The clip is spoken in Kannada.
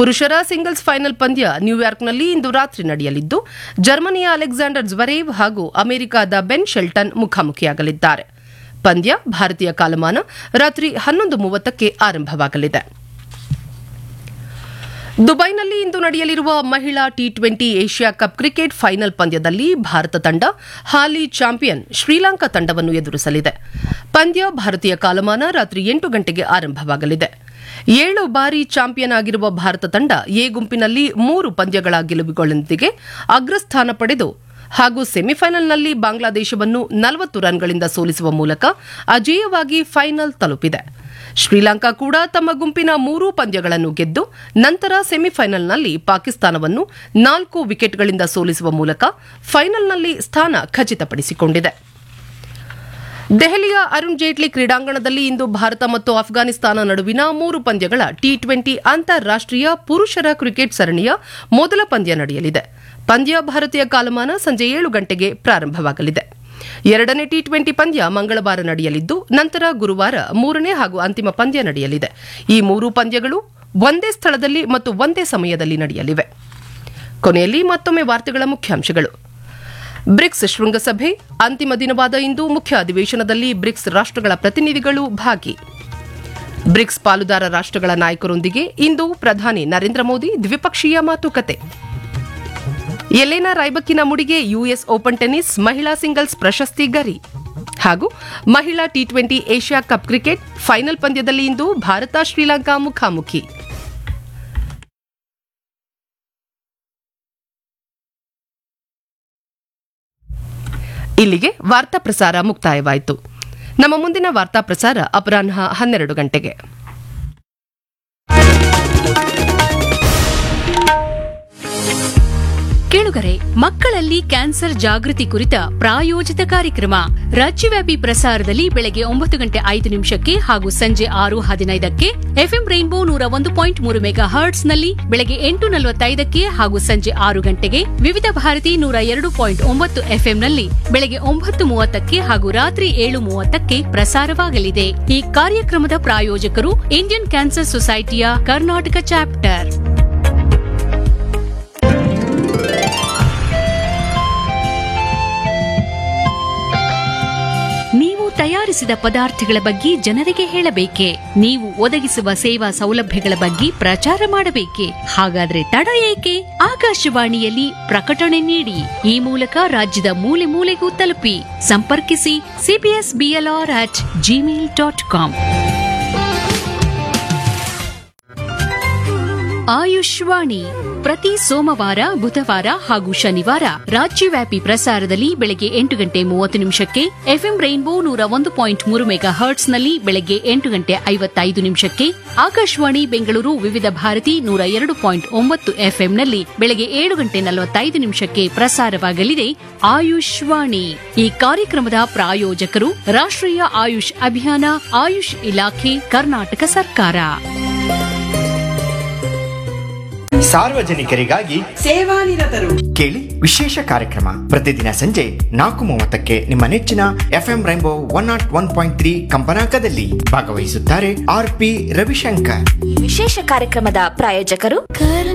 ಪುರುಷರ ಸಿಂಗಲ್ಸ್ ಫೈನಲ್ ಪಂದ್ಯ ನ್ಯೂಯಾರ್ಕ್ನಲ್ಲಿ ಇಂದು ರಾತ್ರಿ ನಡೆಯಲಿದ್ದು ಜರ್ಮನಿಯ ಅಲೆಕ್ಸಾಂಡರ್ ಜ್ವರೇವ್ ಹಾಗೂ ಅಮೆರಿಕದ ಬೆನ್ ಶೆಲ್ಟನ್ ಮುಖಾಮುಖಿಯಾಗಲಿದ್ದಾರೆ. ಪಂದ್ಯ ಭಾರತೀಯ ಕಾಲಮಾನ ರಾತ್ರಿ 11:30ಕ್ಕೆ ಆರಂಭವಾಗಲಿದೆ. ದುಬೈನಲ್ಲಿ ಇಂದು ನಡೆಯಲಿರುವ ಮಹಿಳಾ T20 Asia cup cricket final ಪಂದ್ಯದಲ್ಲಿ ಭಾರತ ತಂಡ ಹಾಲಿ ಚಾಂಪಿಯನ್ ಶ್ರೀಲಂಕಾ ತಂಡವನ್ನು ಎದುರಿಸಲಿದೆ. ಪಂದ್ಯ ಭಾರತೀಯ ಕಾಲಮಾನ ರಾತ್ರಿ 8 ಗಂಟೆಗೆ ಆರಂಭವಾಗಲಿದೆ. 7 ಬಾರಿ ಚಾಂಪಿಯನ್ ಆಗಿರುವ ಭಾರತ ತಂಡ ಎ ಗುಂಪಿನಲ್ಲಿ 3 ಪಂದ್ಯಗಳ ಗೆಲುವುಗಳೊಂದಿಗೆ ಅಗ್ರಸ್ಥಾನ ಪಡೆದು ಹಾಗೂ ಸೆಮಿಫೈನಲ್ನಲ್ಲಿ ಬಾಂಗ್ಲಾದೇಶವನ್ನು 40 ರನ್ಗಳಿಂದ ಸೋಲಿಸುವ ಮೂಲಕ ಅಜೇಯವಾಗಿ ಫೈನಲ್ ತಲುಪಿದೆ. ಶ್ರೀಲಂಕಾ ಕೂಡ ತಮ್ಮ ಗುಂಪಿನ 3 ಪಂದ್ಯಗಳನ್ನು ಗೆದ್ದು ನಂತರ ಸೆಮಿಫೈನಲ್ನಲ್ಲಿ ಪಾಕಿಸ್ತಾನವನ್ನು 4 ವಿಕೆಟ್ಗಳಿಂದ ಸೋಲಿಸುವ ಮೂಲಕ ಫೈನಲ್ನಲ್ಲಿ ಸ್ಥಾನ ಖಚಿತಪಡಿಸಿಕೊಂಡಿದೆ. ದೆಹಲಿಯ ಅರುಣ್ ಜೇಟ್ಲಿ ಕ್ರೀಡಾಂಗಣದಲ್ಲಿ ಇಂದು ಭಾರತ ಮತ್ತು ಅಫ್ಘಾನಿಸ್ತಾನ ನಡುವಿನ 3 ಪಂದ್ಯಗಳ ಟಿ20 ಅಂತಾರಾಷ್ಟೀಯ ಪುರುಷರ ಕ್ರಿಕೆಟ್ ಸರಣಿಯ ಮೊದಲ ಪಂದ್ಯ ನಡೆಯಲಿದೆ. ಪಂದ್ಯ ಭಾರತೀಯ ಕಾಲಮಾನ ಸಂಜೆ 7 ಗಂಟೆಗೆ ಪ್ರಾರಂಭವಾಗಲಿದೆ. ಎರಡನೇ ಟಿ20 ಪಂದ್ಯ ಮಂಗಳವಾರ ನಡೆಯಲಿದ್ದು ನಂತರ ಗುರುವಾರ 3ನೇ ಹಾಗೂ ಅಂತಿಮ ಪಂದ್ಯ ನಡೆಯಲಿದೆ. ಈ 3 ಪಂದ್ಯಗಳು ಒಂದೇ ಸ್ಥಳದಲ್ಲಿ ಮತ್ತು ಒಂದೇ ಸಮಯದಲ್ಲಿ ನಡೆಯಲಿವೆ. ಕೊನೆಯಲ್ಲಿ ಮತ್ತೊಮ್ಮೆ ವಾರ್ತೆಗಳ ಮುಖ್ಯಾಂಶಗಳು. ಬ್ರಿಕ್ಸ್ ಶೃಂಗಸಭೆ ಅಂತಿಮ ದಿನವಾದ ಇಂದು ಮುಖ್ಯ ಅಧಿವೇಶನದಲ್ಲಿ ಬ್ರಿಕ್ಸ್ ರಾಷ್ಟ್ರಗಳ ಪ್ರತಿನಿಧಿಗಳು ಭಾಗಿ. ಬ್ರಿಕ್ಸ್ ಪಾಲುದಾರ ರಾಷ್ಟ್ರಗಳ ನಾಯಕರೊಂದಿಗೆ ಇಂದು ಪ್ರಧಾನಿ ನರೇಂದ್ರ ಮೋದಿ ದ್ವಿಪಕ್ಷೀಯ ಮಾತುಕತೆ. ಎಲೆನಾ ರೈಬಕಿನ ಮುಡಿಗೆ ಯುಎಸ್ ಓಪನ್ ಟೆನ್ನಿಸ್ ಮಹಿಳಾ ಸಿಂಗಲ್ಸ್ ಪ್ರಶಸ್ತಿ ಗರಿ. ಹಾಗೂ ಮಹಿಳಾ T20 Asia cup cricket final ಪಂದ್ಯದಲ್ಲಿ ಇಂದು ಭಾರತ ಶ್ರೀಲಂಕಾ ಮುಖಾಮುಖಿ. ಇಲ್ಲಿಗೆ ವಾರ್ತಾ ಪ್ರಸಾರ ಮುಕ್ತಾಯವಾಯಿತು. ನಮ್ಮ ಮುಂದಿನ ವಾರ್ತಾ ಪ್ರಸಾರ ಅಪರಾಹ್ನ 12 ಗಂಟೆಗೆ. ಕೇಳುಗರೆ, ಮಕ್ಕಳಲ್ಲಿ ಕ್ಯಾನ್ಸರ್ ಜಾಗೃತಿ ಕುರಿತ ಪ್ರಾಯೋಜಿತ ಕಾರ್ಯಕ್ರಮ ರಾಜ್ಯವ್ಯಾಪಿ ಪ್ರಸಾರದಲ್ಲಿ ಬೆಳಗ್ಗೆ 9:05 ಹಾಗೂ ಸಂಜೆ 6:15 ಎಫ್ಎಂ ರೈನ್ಬೋ 101.3 ಮೆಗಾ ಹರ್ಟ್ಸ್ನಲ್ಲಿ ಬೆಳಗ್ಗೆ 8:45 ಹಾಗೂ ಸಂಜೆ 6 ಗಂಟೆಗೆ, ವಿವಿಧ ಭಾರತಿ 102.9 ಎಫ್ಎಂನಲ್ಲಿ ಬೆಳಗ್ಗೆ 9:30 ಹಾಗೂ ರಾತ್ರಿ 7:30 ಪ್ರಸಾರವಾಗಲಿದೆ. ಈ ಕಾರ್ಯಕ್ರಮದ ಪ್ರಾಯೋಜಕರು ಇಂಡಿಯನ್ ಕ್ಯಾನ್ಸರ್ ಸೊಸೈಟಿಯ ಕರ್ನಾಟಕ ಚಾಪ್ಟರ್. ತಯಾರಿಸಿದ ಪದಾರ್ಥಗಳ ಬಗ್ಗೆ ಜನರಿಗೆ ಹೇಳಬೇಕೆ? ನೀವು ಒದಗಿಸುವ ಸೇವಾ ಸೌಲಭ್ಯಗಳ ಬಗ್ಗೆ ಪ್ರಚಾರ ಮಾಡಬೇಕೆ? ಹಾಗಾದ್ರೆ ತಡ ಏಕೆ? ಆಕಾಶವಾಣಿಯಲ್ಲಿ ಪ್ರಕಟಣೆ ನೀಡಿ. ಈ ಮೂಲಕ ರಾಜ್ಯದ ಮೂಲೆ ಮೂಲೆಗೂ ತಲುಪಿ. ಸಂಪರ್ಕಿಸಿ cpsblr@gmail.com. ಆಯುಷ್ವಾಣಿ ಪ್ರತಿ ಸೋಮವಾರ, ಬುಧವಾರ ಹಾಗೂ ಶನಿವಾರ ರಾಜ್ಯವ್ಯಾಪಿ ಪ್ರಸಾರದಲ್ಲಿ ಬೆಳಗ್ಗೆ 8:30 ಎಫ್ಎಂ ರೈನ್ಬೋ 101.3 ಮೆಗಾ ಹರ್ಟ್ಸ್ನಲ್ಲಿ ಬೆಳಗ್ಗೆ 8:55 ಆಕಾಶವಾಣಿ ಬೆಂಗಳೂರು ವಿವಿಧ ಭಾರತಿ 102.9 ಎಫ್ಎಂನಲ್ಲಿ ಬೆಳಗ್ಗೆ 7:45 ಪ್ರಸಾರವಾಗಲಿದೆ ಆಯುಷ್ವಾಣಿ. ಈ ಕಾರ್ಯಕ್ರಮದ ಪ್ರಾಯೋಜಕರು ರಾಷ್ಟ್ರೀಯ ಆಯುಷ್ ಅಭಿಯಾನ, ಆಯುಷ್ ಇಲಾಖೆ, ಕರ್ನಾಟಕ ಸರ್ಕಾರ. ಸಾರ್ವಜನಿಕರಿಗಾಗಿ ಸೇವಾನಿರತರು ಕೇಳಿ ವಿಶೇಷ ಕಾರ್ಯಕ್ರಮ ಪ್ರತಿದಿನ ಸಂಜೆ 4:30 ನಿಮ್ಮ ನೆಚ್ಚಿನ ಎಫ್ಎಂ ರೈನ್ಬೋ 101.3 ಕಂಪನಾಂಕದಲ್ಲಿ. ಭಾಗವಹಿಸುತ್ತಾರೆ ಆರ್ಪಿ ರವಿಶಂಕರ್. ವಿಶೇಷ ಕಾರ್ಯಕ್ರಮದ ಪ್ರಾಯೋಜಕರು